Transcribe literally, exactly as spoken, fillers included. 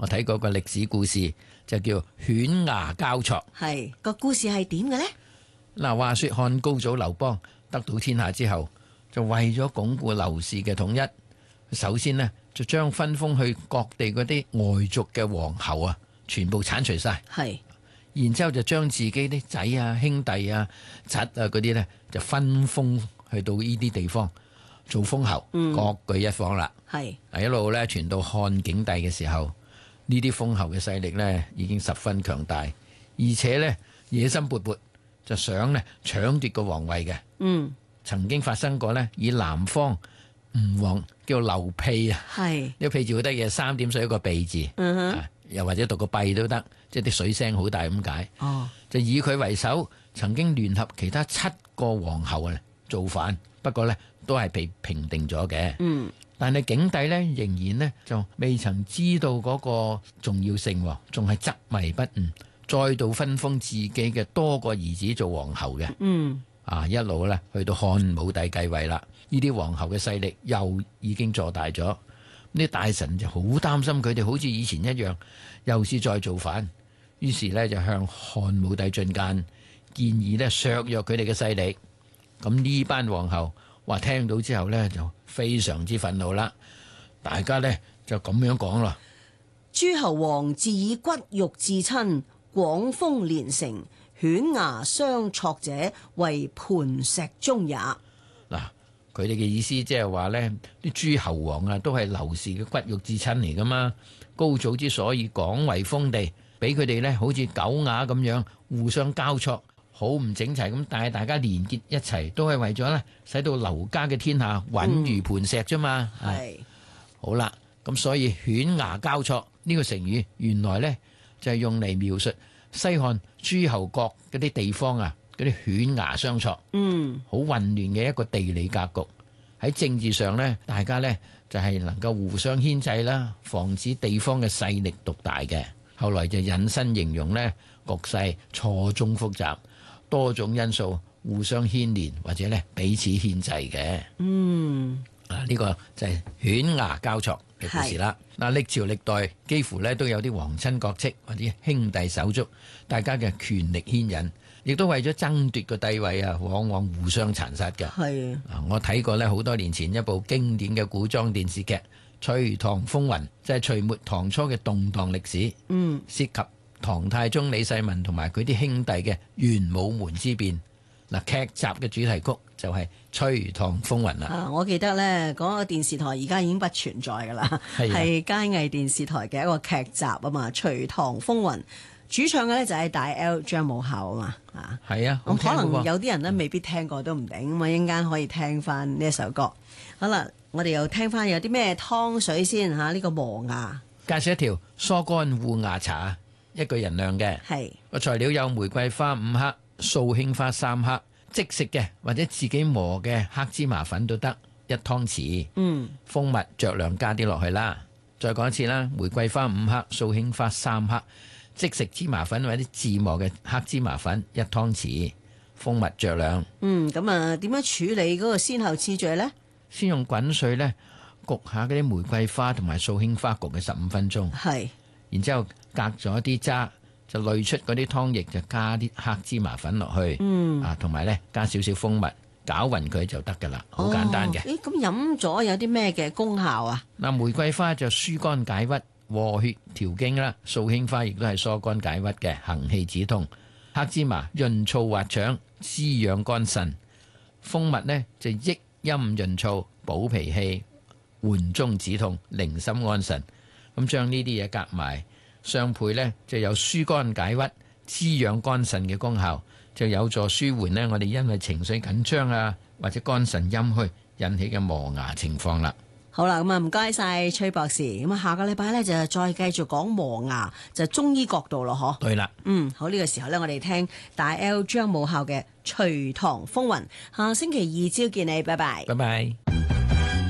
我睇過個歷史故事，就叫犬牙交錯。 係個故事係點嘅呢？ 嗱，話說漢高祖劉邦得到天下之後，就為咗鞏固劉氏嘅統一，首先呢，就將分封去各地嗰啲外族嘅皇后啊，全部剷除晒。 係， 然之後就將自己啲仔啊、兄弟啊、侄啊嗰啲呢，就分封去到呢啲地方做封侯， 嗯、 各據一方啦。 係， 一路咧傳到漢景帝嘅時候，呢啲封侯嘅勢力呢已經十分強大，而且呢野心勃勃，就想呢搶奪個皇位嘅。 嗯， 曾經發生過呢，以南方吳王叫劉辟啊， 係呢個辟字好得意，三點水一個避字， 嗯哼啊又或者讀個閉都得，即係啲水聲好大咁解。 哦， 就以佢為首，曾經聯合其他七個皇后啊造反，不過呢都係被平定咗嘅。 嗯， 但係景帝呢，仍然呢就未曾知道嗰個重要性，仲係執迷不悟，再度分封自己嘅多個兒子做皇后嘅。 嗯， 啊，一路呢去到漢武帝繼位啦，呢啲皇后嘅勢力又已經坐大咗，呢啲大臣就好擔心佢哋好似以前一樣，又是再造反，於是呢就向漢武帝進諫，建議呢削弱佢哋嘅勢力。咁呢班皇后話聽到之後呢，就非常之憤怒啦，大家呢就咁樣講咯： 諸侯王自以骨肉至親，廣封連城，犬牙相錯者，為磐石宗也。 嗱，佢哋嘅意思即係話呢啲諸侯王啊，都係劉氏嘅骨肉至親嚟噶嘛。高祖之所以廣為封地，俾佢哋呢好似狗牙咁樣互相交錯，好唔整齊咁，但係大家連結一齊，都係為咗呢使到劉家嘅天下穩如磐石啫嘛。係、嗯、好啦，咁所以犬牙交錯呢個成語，原來呢就係用嚟描述西漢諸侯國嗰啲地方啊，嗰啲犬牙相錯，嗯，好混亂嘅一個地理格局。喺政治上呢，大家呢就係能夠互相牽制啦，防止地方嘅勢力獨大嘅。後來就引申形容呢局勢錯綜複雜，多種因素互相牽連或者呢彼此牽制嘅。嗯，啊呢個就係犬牙交錯嘅故事啦。嗱，歷朝歷代幾乎呢都有啲皇親國戚或者兄弟手足，大家嘅權力牽引，亦都為咗爭奪個帝位啊，往往互相殘殺嘅。係啊，我睇過呢好多年前一部經典嘅古裝電視劇《隋唐風雲》，就係隋末唐初嘅動盪歷史。嗯，涉及唐太宗李世民同埋佢啲兄弟嘅玄武門之變。嗱，劇集嘅主題曲就係《隋唐風雲》啦。 啊，我記得呢嗰個電視台而家已經不存在噶啦，係佳藝電視台嘅一個劇集啊嘛，《隋唐風雲》。主唱嘅咧就係大 L 張武孝啊嘛，啊係啊， 咁可能有啲人咧未必聽過都唔定，咁啊一陣間可以聽翻呢一首歌。好啦，我哋又聽翻有啲咩湯水先吓，呢、這個磨牙介紹一條疏肝護牙茶，一個人量嘅，係個材料有玫瑰花五克、素馨花三克，即食嘅或者自己磨嘅黑芝麻粉都得，一湯匙。嗯，蜂蜜酌量加啲落去啦。再講一次啦，玫瑰花五克、素馨花三克。即食芝麻粉或者自磨嘅黑芝麻粉一湯匙，蜂蜜酌量。嗯，咁啊，點樣處理嗰個先後次序呢？先用滾水呢焗下嗰啲玫瑰花同埋素馨花，焗嘅十五分鐘。係，然之後隔咗啲渣，就濾出嗰啲湯液，就加啲黑芝麻粉落去。嗯，啊，同埋呢加少少蜂蜜，攪勻佢就得噶啦，好簡單嘅。誒、哦，咁飲咗有啲咩嘅功效啊？嗱，玫瑰花就疏肝解鬱、和血調經啦，素馨花亦都係疏肝解鬱嘅，行氣止痛。黑芝麻潤燥滑腸，滋養肝腎。蜂蜜呢就益陰潤燥，補脾氣，緩中止痛，寧心安神。咁將呢啲嘢夾埋相配呢，就有疏肝解鬱、滋養肝腎嘅功效，就有助舒緩呢我哋因為情緒緊張啊或者肝腎陰虛引起嘅磨牙情況啦。好啦，咁啊唔該晒崔博士，咁啊下個禮拜咧就再繼續講磨牙，就中醫角度咯，嗬。對啦，嗯，好，呢個時候咧，我哋聽大 L 張武孝嘅《隋唐風雲》，下星期二朝見你，拜拜，拜拜。